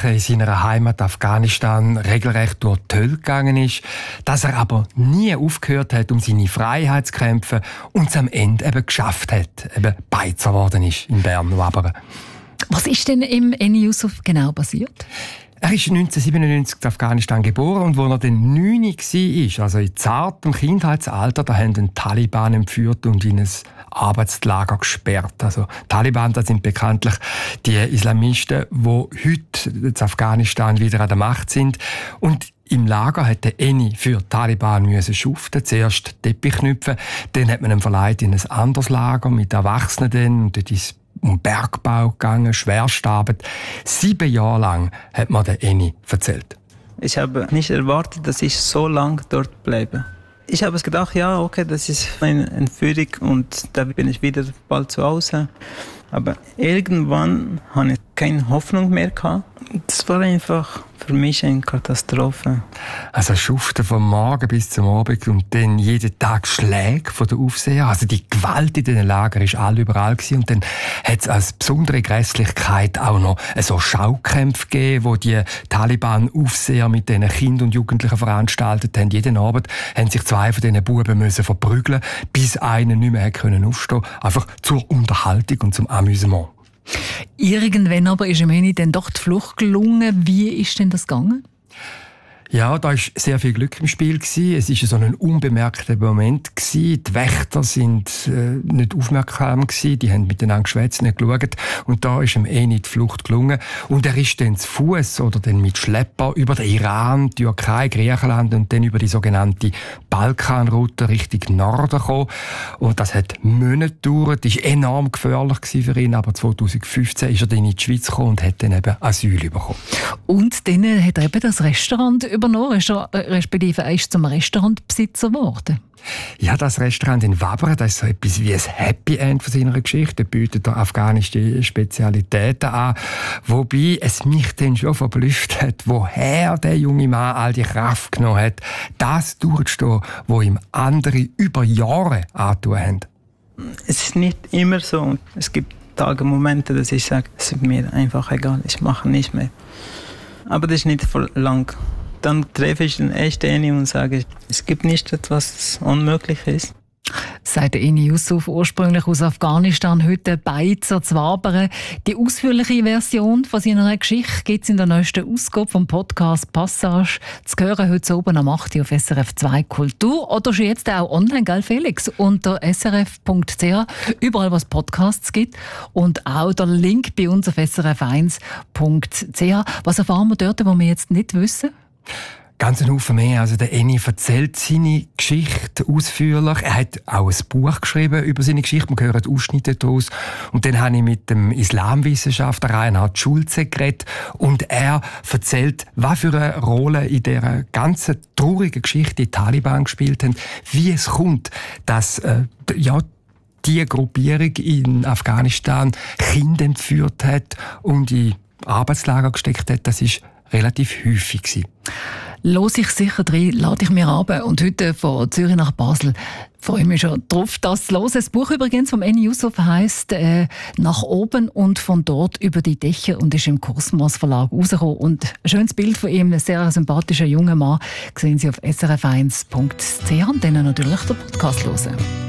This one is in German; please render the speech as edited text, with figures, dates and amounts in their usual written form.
Wochen in seiner Heimat Afghanistan regelrecht durch die Hölle gegangen ist, dass er aber nie aufgehört hat, um seine Freiheit zu kämpfen und es am Ende eben geschafft hat, eben Beizer geworden ist in Bern-Wabern. Was ist denn im Eni Yusuf genau passiert? Er ist 1997 in Afghanistan geboren und als er dann 9 war, also in zartem Kindheitsalter, da haben den Taliban entführt und in ein Arbeitslager gesperrt. Also Taliban, das sind bekanntlich die Islamisten, die heute in Afghanistan wieder an der Macht sind. Und im Lager hat der Eni für die Taliban schuften, zuerst Teppich knüpfen, dann hat man ihn verleiht in ein anderes Lager mit Erwachsenen und dort ist um Bergbau gegangen, Schwerstarbeit. 7 Jahre lang hat mir der Eni erzählt. Ich habe nicht erwartet, dass ich so lange dort bleibe. Ich habe gedacht, ja, okay, das ist eine Entführung und da bin ich wieder bald zu Hause. Aber irgendwann hatte ich keine Hoffnung mehr gehabt. Das war einfach für mich eine Katastrophe. Also schuften vom Morgen bis zum Abend und dann jeden Tag Schläge von der Aufseher. Also die Gewalt in diesen Lagern war überall gewesen. Und dann hat es als besondere Grässlichkeit auch noch so Schaukämpfe gegeben, wo die Taliban-Aufseher mit diesen Kindern und Jugendlichen veranstaltet haben. Jeden Abend haben sich 2 von diesen Buben müssen verprügeln, bis einer nicht mehr aufstehen konnte. Einfach zur Unterhaltung und zum Amüsement. Irgendwann aber ist im Eni dann doch die Flucht gelungen. Wie ist denn das gegangen? Ja, da war sehr viel Glück im Spiel. Es war so ein unbemerkter Moment. Die Wächter sind nicht aufmerksam gewesen. Die haben miteinander geschwätzt, nicht geschaut. Und da ist ihm Eni die Flucht gelungen. Und er ist dann zu Fuß oder dann mit Schlepper über den Iran, Türkei, Griechenland und dann über die sogenannte Balkanroute Richtung Norden gekommen. Und das hat Monate gedauert. Das war enorm gefährlich für ihn. Aber 2015 ist er dann in die Schweiz gekommen und hat dann eben Asyl bekommen. Und dann hat er eben das Restaurant übernommen, respektive er ist zum Restaurantbesitzer geworden. Ja, das Restaurant in Wabern, das ist so etwas wie ein Happy End von seiner Geschichte. Er bietet afghanische Spezialitäten an. Wobei es mich dann schon verblüfft hat, woher der junge Mann all die Kraft genommen hat, das durchzustehen, wo ihm andere über Jahre angetan haben. Es ist nicht immer so. Es gibt Tage, Momente, dass ich sage, es ist mir einfach egal, ich mache nicht mehr. Aber das ist nicht für lang. Dann treffe ich den echten Eni und sage, es gibt nicht etwas, das unmöglich ist. Sagt Eni Yusuf, ursprünglich aus Afghanistan, heute Beizer zu Wabern. Die ausführliche Version von seiner Geschichte gibt es in der neuesten Ausgabe vom Podcast «Passage». Zu hören heute oben am 8 Uhr auf SRF 2 Kultur oder schon jetzt auch online, gell Felix? Unter srf.ch, überall wo es Podcasts gibt. Und auch der Link bei uns auf srf1.ch. Was erfahren wir dort, was wir jetzt nicht wissen? Ganz ein Haufen mehr. Also der Eni erzählt seine Geschichte ausführlich. Er hat auch ein Buch geschrieben über seine Geschichte. Man hört Ausschnitte daraus. Und dann habe ich mit dem Islamwissenschaftler Reinhard Schulze geredet. Und er erzählt, was für eine Rolle in dieser ganzen traurigen Geschichte die Taliban gespielt haben. Wie es kommt, dass die Gruppierung in Afghanistan Kinder entführt hat und in Arbeitslager gesteckt hat. Das ist relativ häufig gewesen. Los ich sicher drin, lade ich mir ab. Und heute von Zürich nach Basel freue ich mich schon drauf, das zu hören. Das Buch übrigens vom Eni Yusuf heisst «Nach oben und von dort über die Dächer» und ist im Kosmos Verlag rausgekommen. Und ein schönes Bild von ihm, ein sehr sympathischer junger Mann, sehen Sie auf srf1.ch und dann natürlich den Podcast hören.